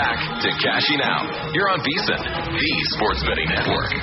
Back to Cashing Out. You're on VSiN, the Sports Betting Network.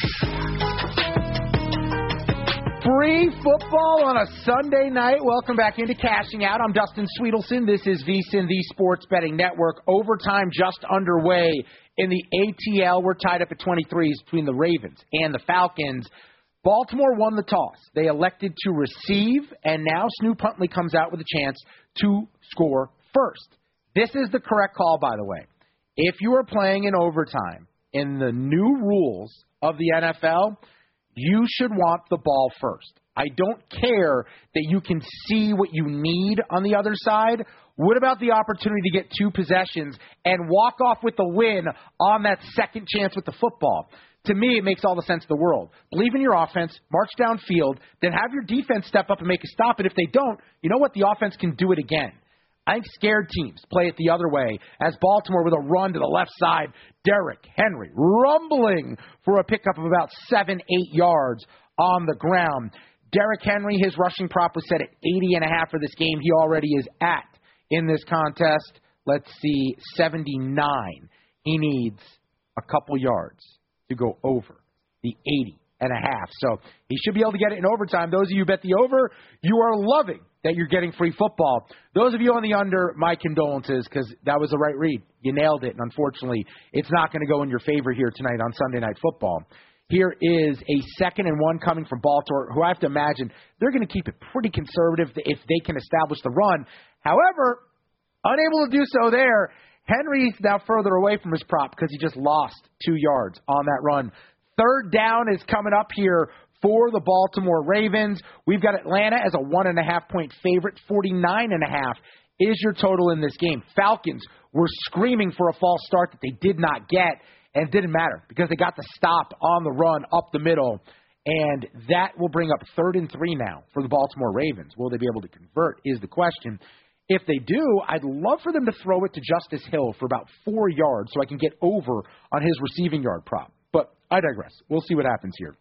Free football on a Sunday night. Welcome back into Cashing Out. I'm Dustin Sweetelson. This is VSiN, the Sports Betting Network. Overtime just underway in the ATL. We're tied up at 23s between the Ravens and the Falcons. Baltimore won the toss. They elected to receive, and now Snoop Huntley comes out with a chance to score first. This is the correct call, by the way. If you are playing in overtime in the new rules of the NFL, you should want the ball first. I don't care that you can see what you need on the other side. What about the opportunity to get two possessions and walk off with the win on that second chance with the football? To me, it makes all the sense in the world. Believe in your offense, march downfield, then have your defense step up and make a stop. And if they don't, you know what? The offense can do it again. I think scared teams play it the other way as Baltimore with a run to the left side. Derrick Henry rumbling for a pickup of about 7-8 yards on the ground. Derrick Henry, his rushing prop was set at 80.5 for this game. He already is at, in this contest, let's see, 79. He needs a couple yards to go over the 80.5. So he should be able to get it in overtime. Those of you who bet the over, you are loving that you're getting free football. Those of you on the under, my condolences, because that was the right read. You nailed it, and unfortunately, it's not going to go in your favor here tonight on Sunday Night Football. Here is a 2nd and 1 coming from Baltimore, who I have to imagine they're going to keep it pretty conservative if they can establish the run. However, unable to do so there, Henry's now further away from his prop because he just lost 2 yards on that run. 3rd down is coming up here for the Baltimore Ravens. We've got Atlanta as a 1.5-point favorite. 49.5 is your total in this game. Falcons were screaming for a false start that they did not get, and it didn't matter because they got the stop on the run up the middle, and that will bring up 3rd and 3 now for the Baltimore Ravens. Will they be able to convert is the question. If they do, I'd love for them to throw it to Justice Hill for about 4 yards so I can get over on his receiving yard prop. But I digress. We'll see what happens here.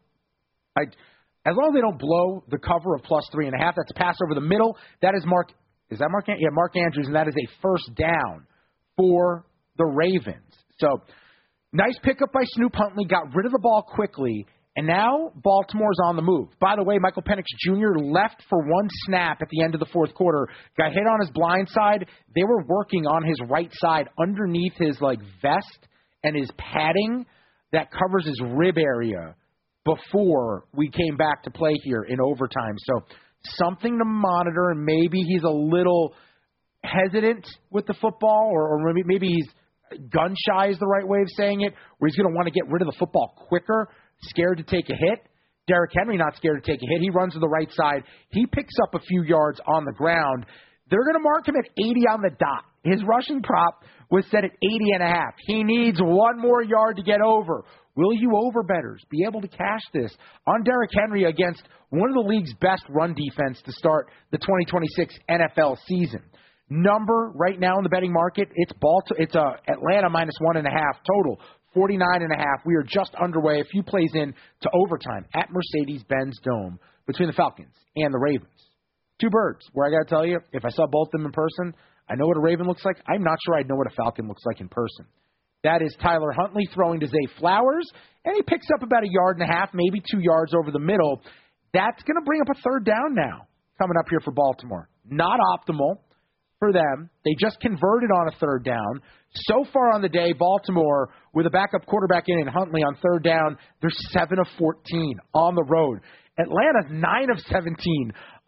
As long as they don't blow the cover of plus 3.5, that's a pass over the middle. That is Mark. Is that Mark? Yeah, Mark Andrews, and that is a 1st down for the Ravens. So nice pickup by Snoop Huntley. Got rid of the ball quickly, and now Baltimore's on the move. By the way, Michael Penix Jr. left for 1 snap at the end of the 4th quarter. Got hit on his blind side. They were working on his right side underneath his vest and his padding that covers his rib area before we came back to play here in overtime. So something to monitor, and maybe he's a little hesitant with the football, or maybe he's gun-shy is the right way of saying it, where he's going to want to get rid of the football quicker, scared to take a hit. Derrick Henry not scared to take a hit. He runs to the right side. He picks up a few yards on the ground. They're going to mark him at 80 on the dot. His rushing prop was set at 80.5. He needs 1 more yard to get over. Will you overbettors be able to cash this on Derrick Henry against one of the league's best run defense to start the 2026 NFL season? Number right now in the betting market, it's Atlanta minus 1.5 total, 49.5. We are just underway, a few plays in to overtime at Mercedes-Benz Dome between the Falcons and the Ravens. 2 birds, where I got to tell you, if I saw both of them in person, I know what a Raven looks like. I'm not sure I'd know what a Falcon looks like in person. That is Tyler Huntley throwing to Zay Flowers, and he picks up about 1.5 yards, maybe 2 yards over the middle. That's going to bring up a 3rd down now coming up here for Baltimore. Not optimal for them. They just converted on a 3rd down. So far on the day, Baltimore, with a backup quarterback in Huntley on 3rd down, they're 7 of 14 on the road. Atlanta's 9 of 17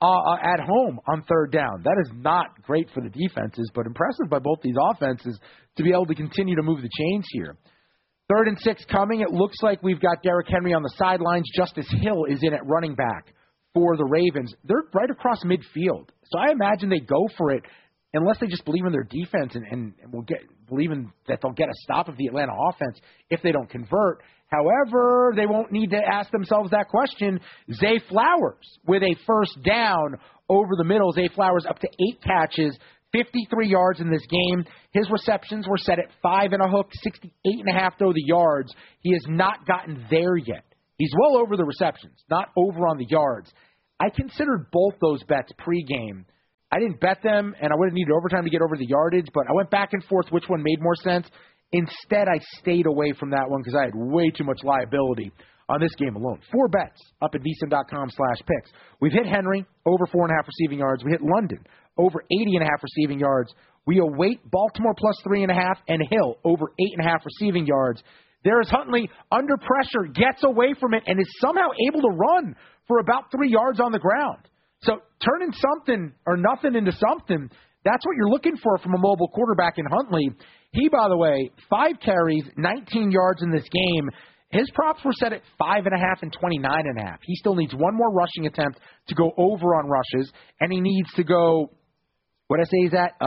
at home on 3rd down. That is not great for the defenses, but impressive by both these offenses to be able to continue to move the chains here. 3rd and 6 coming. It looks like we've got Derrick Henry on the sidelines. Justice Hill is in at running back for the Ravens. They're right across midfield. So I imagine they go for it unless they just believe in their defense and will believing that they'll get a stop of the Atlanta offense if they don't convert. However, they won't need to ask themselves that question. Zay Flowers with a 1st down over the middle. Zay Flowers up to 8 catches, 53 yards in this game. His receptions were set at 5 and a hook, 68.5 though the yards. He has not gotten there yet. He's well over the receptions, not over on the yards. I considered both those bets pregame I didn't bet them, and I would have needed overtime to get over the yardage, but I went back and forth which one made more sense. Instead, I stayed away from that one because I had way too much liability on this game alone. 4 bets up at vsin.com/picks. We've hit Henry, over 4.5 receiving yards. We hit London, over 80.5 receiving yards. We await Baltimore plus 3.5 and Hill, over 8.5 receiving yards. There is Huntley under pressure, gets away from it, and is somehow able to run for about 3 yards on the ground. So turning something or nothing into something, that's what you're looking for from a mobile quarterback in Huntley. He, by the way, 5 carries, 19 yards in this game. His props were set at 5.5 and 29.5. He still needs one more rushing attempt to go over on rushes, and he needs to go, what I say is that,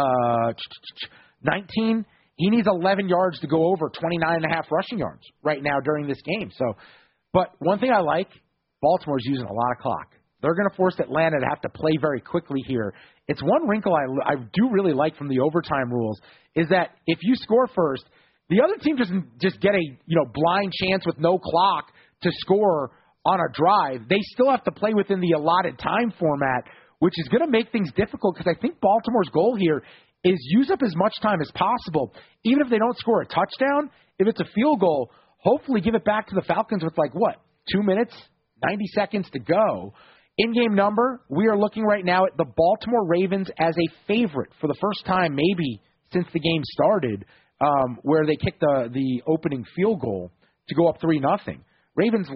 19. He needs 11 yards to go over 29.5 rushing yards right now during this game. So, but one thing I like, Baltimore's using a lot of clock. They're going to force Atlanta to have to play very quickly here. It's one wrinkle I do really like from the overtime rules is that if you score first, the other team doesn't just get a blind chance with no clock to score on a drive. They still have to play within the allotted time format, which is going to make things difficult because I think Baltimore's goal here is use up as much time as possible. Even if they don't score a touchdown, if it's a field goal, hopefully give it back to the Falcons with 2 minutes, 90 seconds to go. In-game number, we are looking right now at the Baltimore Ravens as a favorite for the first time maybe since the game started, where they kicked the opening field goal to go up 3-0. Ravens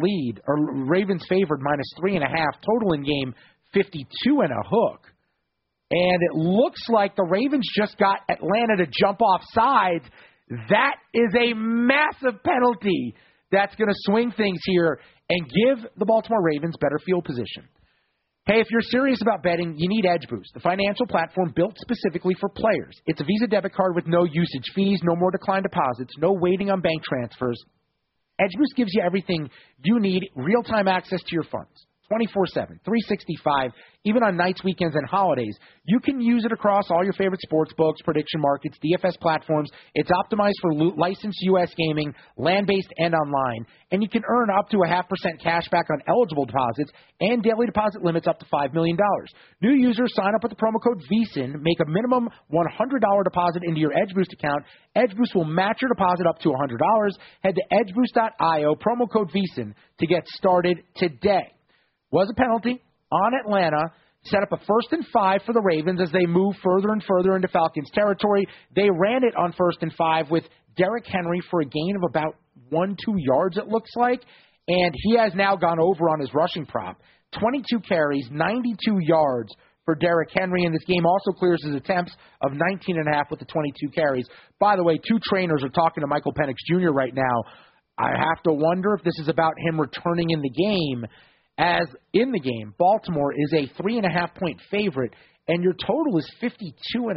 favored -3.5, total in game 52 and a hook. And it looks like the Ravens just got Atlanta to jump off sides. That is a massive penalty that's going to swing things here and give the Baltimore Ravens better field position. Hey, if you're serious about betting, you need Edge Boost, the financial platform built specifically for players. It's a Visa debit card with no usage fees, no more declined deposits, no waiting on bank transfers. Edge Boost gives you everything you need, real-time access to your funds. 24/7, 365, even on nights, weekends, and holidays. You can use it across all your favorite sports books, prediction markets, DFS platforms. It's optimized for licensed U.S. gaming, land-based and online. And you can earn up to 0.5% cash back on eligible deposits and daily deposit limits up to $5 million. New users sign up with the promo code VSIN, make a minimum $100 deposit into your Edge Boost account. Edge Boost will match your deposit up to $100. Head to edgeboost.io, promo code VSIN to get started today. Was a penalty on Atlanta, set up a 1st and 5 for the Ravens as they move further and further into Falcons territory. They ran it on 1st and 5 with Derrick Henry for a gain of about 1-2 yards, it looks like, and he has now gone over on his rushing prop. 22 carries, 92 yards for Derrick Henry, and this game also clears his attempts of 19.5 with the 22 carries. By the way, 2 trainers are talking to Michael Penix Jr. right now. I have to wonder if this is about him returning in the game. As in the game, Baltimore is a 3.5-point favorite, and your total is 52.5.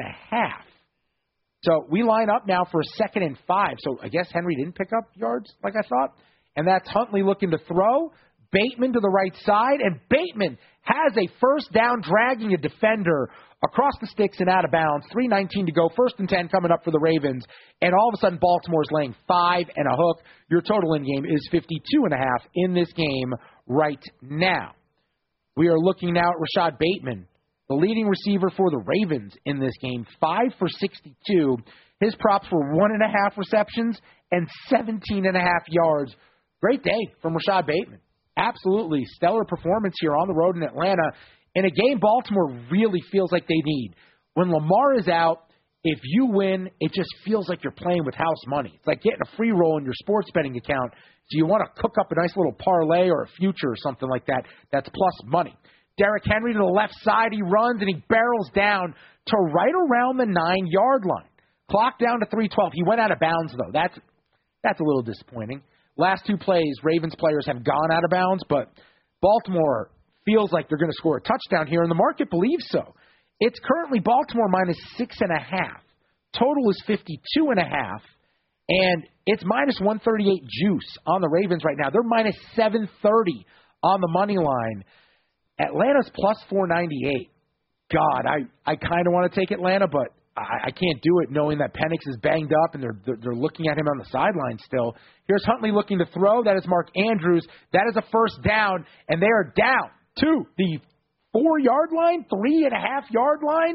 So we line up now for a 2nd and 5. So I guess Henry didn't pick up yards like I thought. And that's Huntley looking to throw. Bateman to the right side, and Bateman has a first down, dragging a defender across the sticks and out of bounds. 3:19 to go, 1st and 10 coming up for the Ravens, and all of a sudden Baltimore's laying 5 and a hook. Your total in game is 52.5 in this game right now. We are looking now at Rashad Bateman, the leading receiver for the Ravens in this game, 5 for 62. His props were 1.5 receptions and 17.5 yards. Great day from Rashad Bateman. Absolutely stellar performance here on the road in Atlanta in a game Baltimore really feels like they need. When Lamar is out, if you win, it just feels like you're playing with house money. It's like getting a free roll in your sports betting account. So you want to cook up a nice little parlay or a future or something like that that's plus money. Derrick Henry to the left side. He runs and he barrels down to right around the 9-yard line. Clock down to 3:12. He went out of bounds, though. That's a little disappointing. Last 2 plays, Ravens players have gone out of bounds, but Baltimore feels like they're going to score a touchdown here, and the market believes so. It's currently Baltimore -6.5. Total is 52.5, and it's -138 juice on the Ravens right now. They're -730 on the money line. Atlanta's +498. God, I kind of want to take Atlanta, but I can't do it knowing that Penix is banged up and they're looking at him on the sideline still. Here's Huntley looking to throw. That is Mark Andrews. That is a first down, and they are down to the 4-yard line, 3.5-yard line.